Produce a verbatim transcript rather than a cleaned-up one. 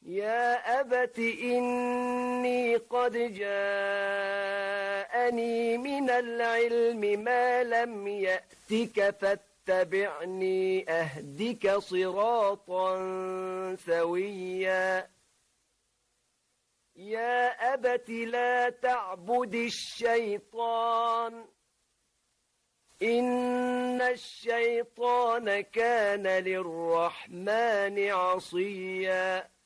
يا أبت إني قد جاءني من العلم ما لم يأتك فاتبعني أهدك صراطا سويا يا أبت لا تعبد الشيطان إن الشيطان كان للرحمن عصيا